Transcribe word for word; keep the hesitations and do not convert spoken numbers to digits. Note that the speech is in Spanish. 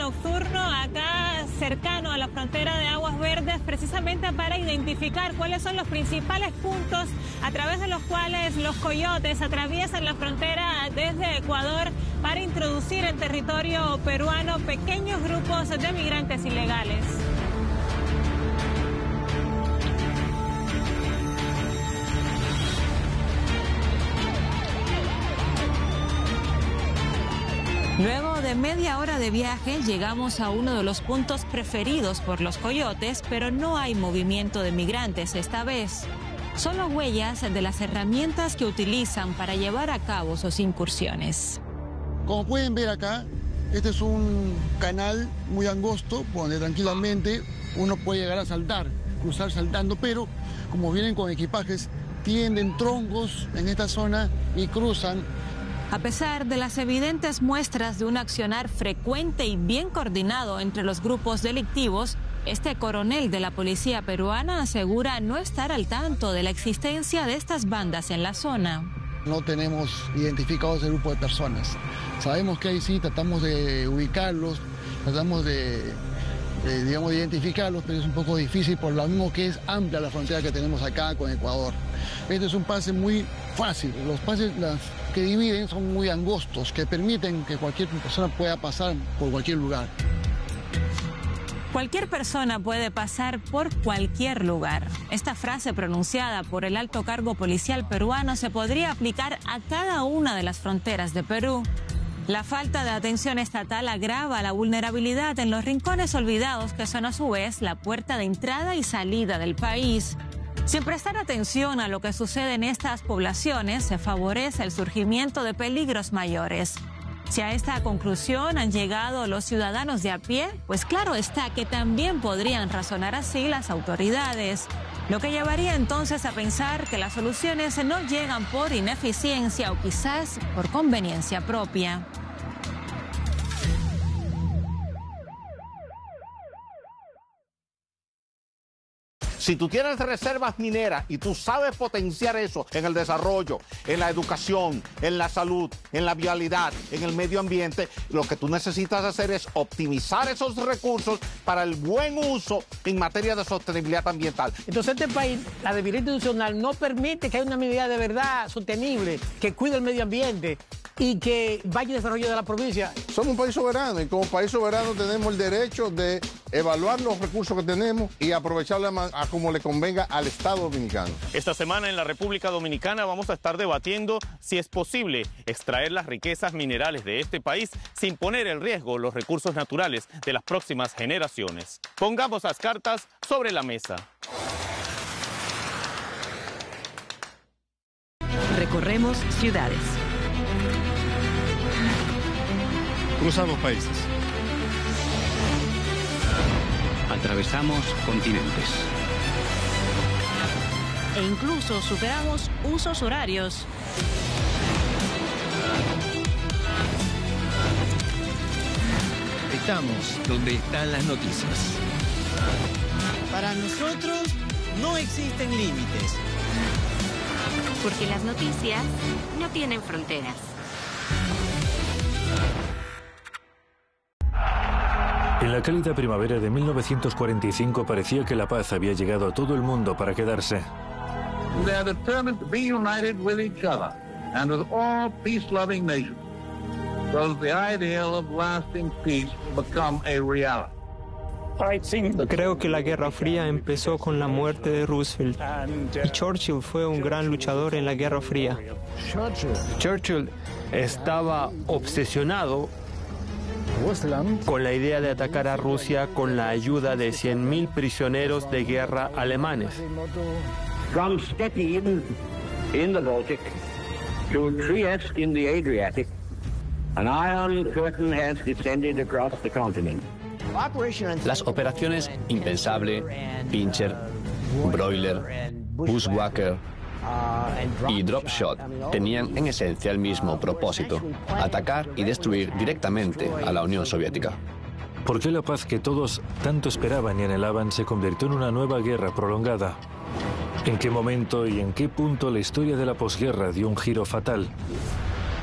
nocturno acá cercano a la frontera de Aguas Verdes, precisamente para identificar cuáles son los principales puntos a través de los cuales los coyotes atraviesan la frontera desde Ecuador para introducir en territorio peruano pequeños grupos de migrantes ilegales. Luego de media hora de viaje llegamos a uno de los puntos preferidos por los coyotes, pero no hay movimiento de migrantes esta vez. Solo huellas de las herramientas que utilizan para llevar a cabo sus incursiones. Como pueden ver acá, este es un canal muy angosto, donde tranquilamente uno puede llegar a saltar, cruzar saltando, pero como vienen con equipajes, tienden troncos en esta zona y cruzan. A pesar de las evidentes muestras de un accionar frecuente y bien coordinado entre los grupos delictivos, este coronel de la policía peruana asegura no estar al tanto de la existencia de estas bandas en la zona. No tenemos identificados el grupo de personas. Sabemos que ahí sí, tratamos de ubicarlos, tratamos de, de, digamos, de identificarlos, pero es un poco difícil por lo mismo que es amplia la frontera que tenemos acá con Ecuador. Este es un pase muy fácil. Los pases las que dividen son muy angostos, que permiten que cualquier persona pueda pasar por cualquier lugar. Cualquier persona puede pasar por cualquier lugar. Esta frase pronunciada por el alto cargo policial peruano se podría aplicar a cada una de las fronteras de Perú. La falta de atención estatal agrava la vulnerabilidad en los rincones olvidados que son a su vez la puerta de entrada y salida del país. Sin prestar atención a lo que sucede en estas poblaciones, se favorece el surgimiento de peligros mayores. Si a esta conclusión han llegado los ciudadanos de a pie, pues claro está que también podrían razonar así las autoridades. Lo que llevaría entonces a pensar que las soluciones no llegan por ineficiencia o quizás por conveniencia propia. Si tú tienes reservas mineras y tú sabes potenciar eso en el desarrollo, en la educación, en la salud, en la vialidad, en el medio ambiente, lo que tú necesitas hacer es optimizar esos recursos para el buen uso en materia de sostenibilidad ambiental. Entonces este país, la debilidad institucional no permite que haya una minería de verdad sostenible, que cuide el medio ambiente y que vaya al desarrollo de la provincia. Somos un país soberano y como país soberano tenemos el derecho de evaluar los recursos que tenemos y aprovecharlos a como le convenga al Estado dominicano. Esta semana en la República Dominicana vamos a estar debatiendo si es posible extraer las riquezas minerales de este país sin poner en riesgo los recursos naturales de las próximas generaciones. Pongamos las cartas sobre la mesa. Recorremos ciudades. Cruzamos países. Atravesamos continentes. E incluso superamos usos horarios. Estamos donde están las noticias. Para nosotros no existen límites. Porque las noticias no tienen fronteras. En la cálida primavera de mil novecientos cuarenta y cinco parecía que la paz había llegado a todo el mundo para quedarse. They are determined to be united with each other and with all peace-loving nations, so that the ideal of lasting peace will become a reality. Creo que la Guerra Fría empezó con la muerte de Roosevelt y Churchill fue un gran luchador en la Guerra Fría. Churchill estaba obsesionado con la idea de atacar a Rusia con la ayuda de cien mil prisioneros de guerra alemanes. From Stettin in the Baltic to Trieste in the Adriatic, an iron curtain has descended across the continent. Las operaciones Impensable, Pincher, Broiler, Bushwhacker y Drop Shot tenían en esencia el mismo propósito: atacar y destruir directamente a la Unión Soviética. ¿Por qué la paz que todos tanto esperaban y anhelaban se convirtió en una nueva guerra prolongada? ¿En qué momento y en qué punto la historia de la posguerra dio un giro fatal?